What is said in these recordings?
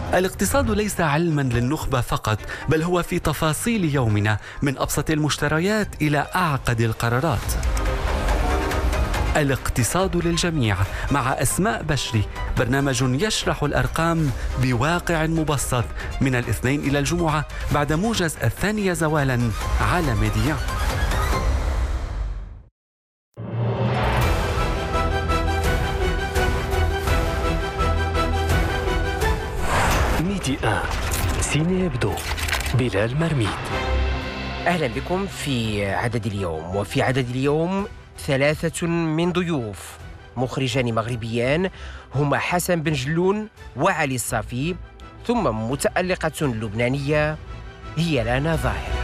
الاقتصاد ليس علما للنخبة فقط، بل هو في تفاصيل يومنا، من أبسط المشتريات إلى أعقد القرارات. الاقتصاد للجميع مع أسماء بشري، برنامج يشرح الأرقام بواقع مبسط، من الاثنين إلى الجمعة بعد موجز 2 زوالا على ميديا. ميديا سيني يبدو بلال مرميد. أهلا بكم في عدد اليوم. وفي عدد اليوم 3 من ضيوف مخرجان مغربيان هما حسن بن جلون وعلي الصافي، ثم متألقة لبنانية هي لانا ظاهر.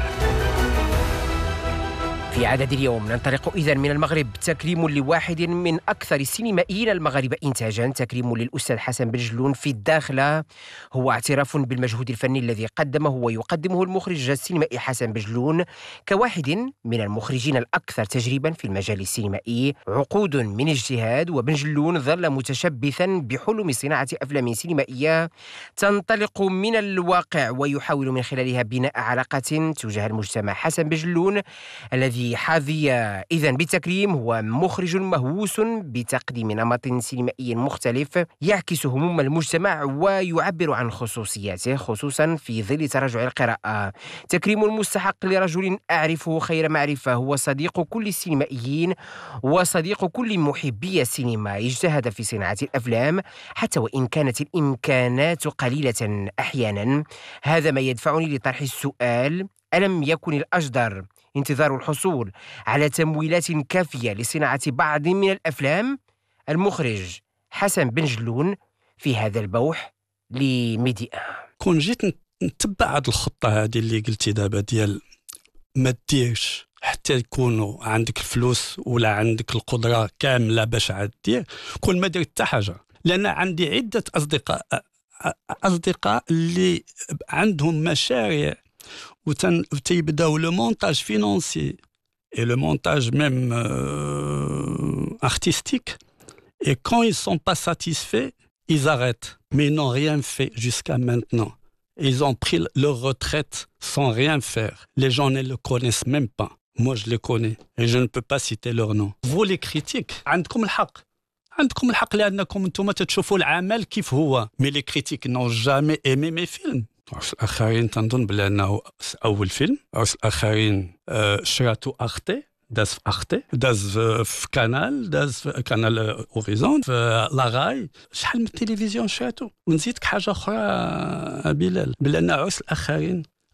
في عدد اليوم ننطلق إذن من المغرب، تكريم لواحد من أكثر السينمائيين المغاربة إنتاجاً، تكريم للأستاذ حسن بن جلون في الداخلة، هو اعتراف بالمجهود الفني الذي قدمه ويقدمه المخرج السينمائي حسن بن جلون كواحد من المخرجين الأكثر تجربة في المجال السينمائي. عقود من اجتهاد، وبن جلون ظل متشبثاً بحلم صناعة أفلام سينمائية تنطلق من الواقع ويحاول من خلالها بناء علاقات تجاه المجتمع. حسن بن جلون الذي حظي إذن بتكريم هو مخرج مهووس بتقديم نمط سينمائي مختلف يعكس هموم المجتمع ويعبر عن خصوصياته، خصوصا في ظل تراجع القراءة. تكريم مستحق لرجل أعرفه خير معرفة، هو صديق كل السينمائيين وصديق كل محبي السينما، اجتهد في صناعة الأفلام حتى وإن كانت الإمكانات قليلة أحيانا. هذا ما يدفعني لطرح السؤال: ألم يكن الأجدر انتظار الحصول على تمويلات كافية لصناعة بعض من الأفلام؟ المخرج حسن بن جلون في هذا البوح لميديا. كون جيت نتبع هذه الخطة هذه اللي قلتي دابا ديال ما ديرش حتى يكونوا عندك الفلوس ولا عندك القدرة كاملة باش عاد دير، كون ما درت حتى حاجة. لأن عندي عدة أصدقاء اللي عندهم مشاريع وتيبداو لو مونتاج فينانسي et le montage même artistique, et quand ils sont pas satisfaits ils arrêtent, mais ils n'ont rien fait jusqu'à maintenant. Ils ont pris leur retraite sans rien faire. Les gens ne le connaissent même pas. Moi je les connais et je ne peux pas citer leur nom. Vous les critiques عندكم الحق لأنكم انتم تشوفوا العمل كيف هو. Mais les critiques n'ont jamais aimé mes films. عرس الآخرين تنظن بأنه أول فيلم. عرس الآخرين شراتو أختي، داز في أختي، داز في كانال أوريزون، في لاغاي. شحال من التلفزيون شراتو. ونزيدك حاجة أخرى بلال، بأن عرس الآخرين